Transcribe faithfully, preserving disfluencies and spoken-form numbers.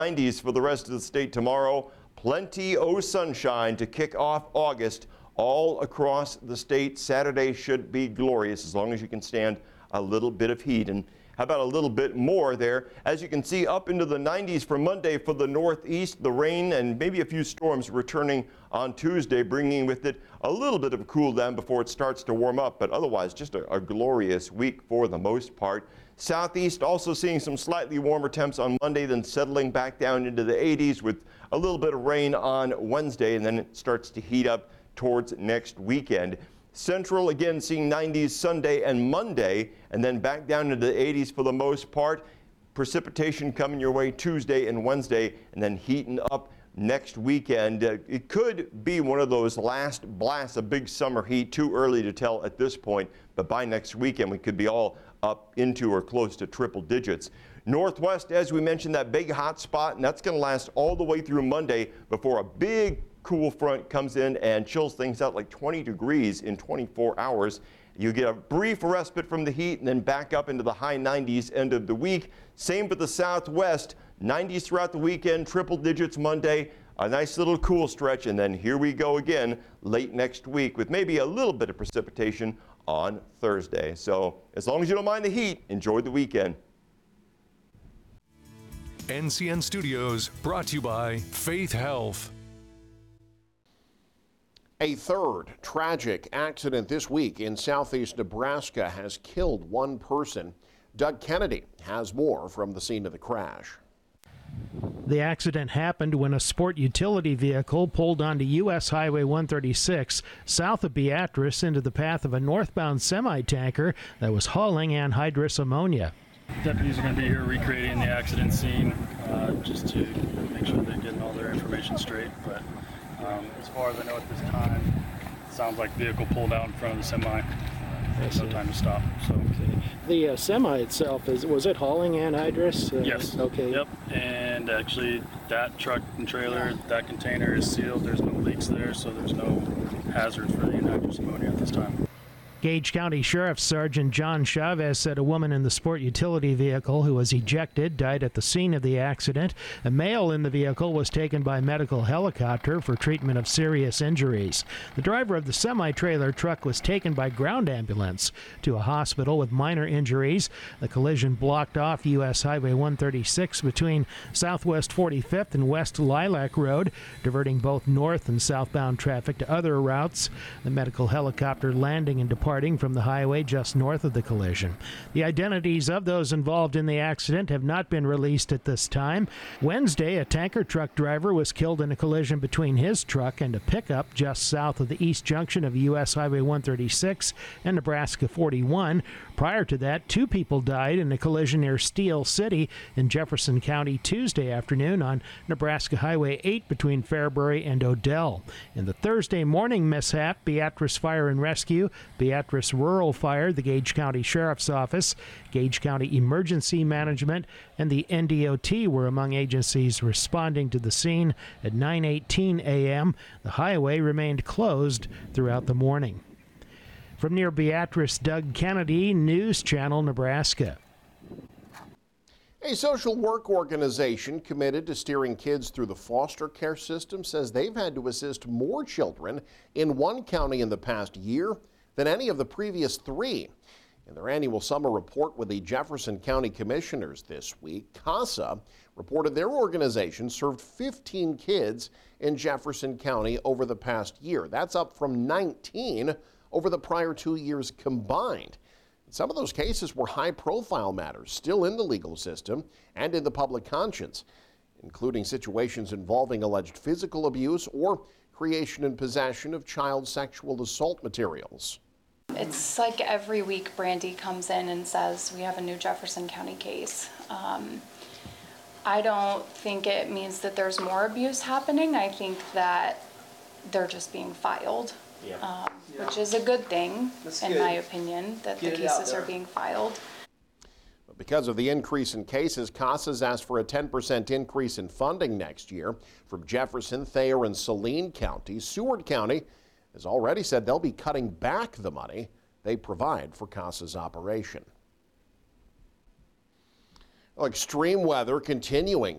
nineties for the rest of the state tomorrow. Plenty of sunshine to kick off August all across the state. Saturday should be glorious as long as you can stand a little bit of heat. And how about a little bit more there? As you can see, up into the nineties for Monday for the Northeast. The rain and maybe a few storms returning on Tuesday, bringing with it a little bit of a cool down before it starts to warm up. But otherwise, just a, a glorious week for the most part. Southeast also seeing some slightly warmer temps on Monday, then settling back down into the eighties with a little bit of rain on Wednesday, and then it starts to heat up towards next weekend. Central again seeing nineties Sunday and Monday, and then back down into the eighties for the most part. Precipitation coming your way Tuesday and Wednesday, and then heating up next weekend. Uh, it could be one of those last blasts of big summer heat. Too early to tell at this point, but by next weekend we could be all up into or close to triple digits. Northwest, as we mentioned, that big hot spot, and that's going to last all the way through Monday before a big cool front comes in and chills things out like twenty degrees in twenty-four hours. You get a brief respite from the heat and then back up into the high nineties end of the week. Same for the Southwest, nineties throughout the weekend, triple digits Monday, a nice little cool stretch, and then here we go again late next week with maybe a little bit of precipitation on Thursday. So as long as you don't mind the heat, enjoy the weekend. N C N Studios brought to you by Faith Health. A third tragic accident this week in southeast Nebraska has killed one person. Doug Kennedy has more from the scene of the crash. The accident happened when a sport utility vehicle pulled onto U S Highway one thirty-six south of Beatrice into the path of a northbound semi-tanker that was hauling anhydrous ammonia. Deputies are going to be here recreating the accident scene uh, just to make sure they're getting all their information straight. But um, as far as I know at this time, it sounds like the vehicle pulled out in front of the semi. There's no time to stop. So okay. The uh, semi itself, is was it hauling anhydrous? Uh, yes. Okay. Yep. And actually, that truck and trailer, that container is sealed. There's no leaks there, so there's no hazard for the anhydrous ammonia at this time. Gage County Sheriff Sergeant John Chavez said a woman in the sport utility vehicle who was ejected died at the scene of the accident. A male in the vehicle was taken by medical helicopter for treatment of serious injuries. The driver of the semi-trailer truck was taken by ground ambulance to a hospital with minor injuries. The collision blocked off U S Highway one thirty-six between Southwest forty-fifth and West Lilac Road, diverting both north and southbound traffic to other routes. The medical helicopter landing and departing from the highway just north of the collision. The identities of those involved in the accident have not been released at this time. Wednesday, a tanker truck driver was killed in a collision between his truck and a pickup just south of the east junction of U S Highway one thirty-six and Nebraska forty-one. Prior to that, two people died in a collision near Steel City in Jefferson County Tuesday afternoon on Nebraska Highway eight between Fairbury and Odell. In the Thursday morning mishap, Beatrice Fire and Rescue, Beatrice Rural Fire, the Gage County Sheriff's Office, Gage County Emergency Management, and the N D O T were among agencies responding to the scene at nine eighteen a.m. The highway remained closed throughout the morning. From near Beatrice, Doug Kennedy, News Channel, Nebraska. A social work organization committed to steering kids through the foster care system says they've had to assist more children in one county in the past year than any of the previous three. In their annual summer report with the Jefferson County Commissioners this week, CASA reported their organization served fifteen kids in Jefferson County over the past year. That's up from nineteen over the prior two years combined. Some of those cases were high-profile matters still in the legal system and in the public conscience, including situations involving alleged physical abuse or creation and possession of child sexual assault materials. It's like every week Brandy comes in and says, we have a new Jefferson County case. Um, I don't think it means that there's more abuse happening. I think that they're just being filed. Yeah. Um, yeah. Which is a good thing, That's in good. my opinion, that Get the cases are being filed. But because of the increase in cases, CASA's asked for a ten percent increase in funding next year from Jefferson, Thayer, and Saline counties. Seward County has already said they'll be cutting back the money they provide for CASA's operation. Well, extreme weather continuing